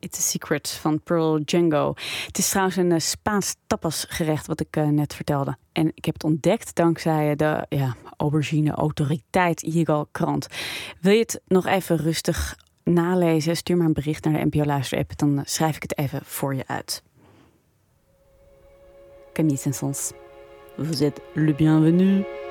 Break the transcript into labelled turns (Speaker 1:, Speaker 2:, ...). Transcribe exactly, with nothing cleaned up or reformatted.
Speaker 1: It's a Secret van Pearl Django. Het is trouwens een uh, Spaans tapasgerecht wat ik uh, net vertelde. En ik heb het ontdekt dankzij de ja, Aubergine Autoriteit Iegal krant. Wil je het nog even rustig nalezen? Stuur maar een bericht naar de N P O Luister app. Dan uh, schrijf ik het even voor je uit. Camille Saint-Saëns, vous êtes le bienvenu.